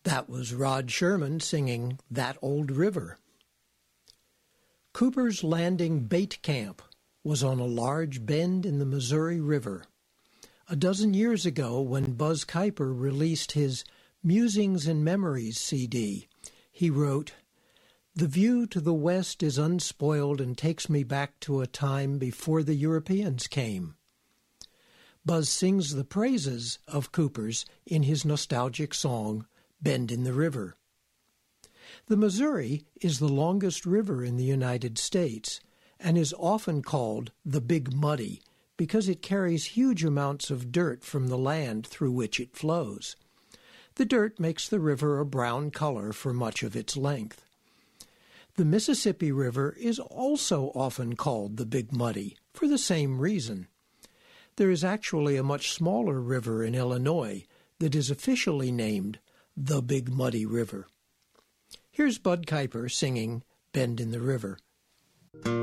That was Rod Sherman singing That Old River. Cooper's Landing Bait Camp was on a large bend in the Missouri River. A dozen years ago, when Buzz Kuiper released his Musings and Memories CD, he wrote, "The view to the west is unspoiled and takes me back to a time before the Europeans came." Buzz sings the praises of Cooper's in his nostalgic song, Bend in the River. The Missouri is the longest river in the United States and is often called the Big Muddy because it carries huge amounts of dirt from the land through which it flows. The dirt makes the river a brown color for much of its length. The Mississippi River is also often called the Big Muddy for the same reason. There is actually a much smaller river in Illinois that is officially named the Big Muddy River. Here's Bud Kuiper singing Bend in the River.